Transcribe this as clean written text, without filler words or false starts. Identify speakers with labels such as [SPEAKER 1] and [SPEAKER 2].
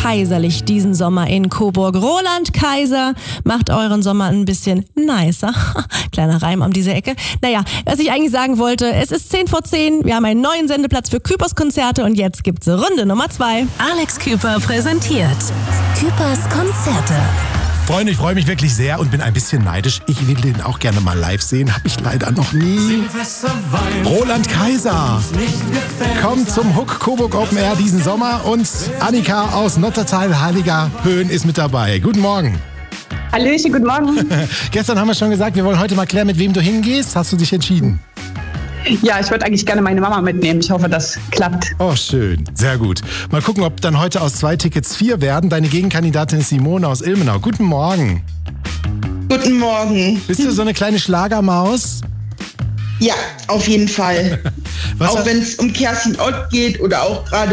[SPEAKER 1] kaiserlich diesen Sommer in Coburg. Roland Kaiser macht euren Sommer ein bisschen nicer. Kleiner Reim um diese Ecke. Naja, was ich eigentlich sagen wollte, es ist 10:10. Wir haben einen neuen Sendeplatz für Küpers Konzerte und jetzt gibt's Runde Nummer 2.
[SPEAKER 2] Alex Küper präsentiert Küpers Konzerte.
[SPEAKER 3] Freunde, ich freue mich wirklich sehr und bin ein bisschen neidisch. Ich will den auch gerne mal live sehen, habe ich leider noch nie. Roland Kaiser kommt zum Hook Coburg Open Air diesen Sommer und Annika aus Nottertal Heiliger Höhen ist mit dabei. Guten Morgen.
[SPEAKER 4] Hallöchen, guten Morgen.
[SPEAKER 3] Gestern haben wir schon gesagt, wir wollen heute mal klären, mit wem du hingehst. Hast du dich entschieden?
[SPEAKER 4] Ja, ich würde eigentlich gerne meine Mama mitnehmen. Ich hoffe, das klappt.
[SPEAKER 3] Oh, schön. Sehr gut. Mal gucken, ob dann heute aus 2 Tickets 4 werden. Deine Gegenkandidatin ist Simone aus Ilmenau. Guten Morgen.
[SPEAKER 5] Guten Morgen.
[SPEAKER 3] Bist du so eine kleine Schlagermaus?
[SPEAKER 5] Ja, auf jeden Fall.
[SPEAKER 3] Was
[SPEAKER 5] auch wenn es um Kerstin Ott geht oder auch gerade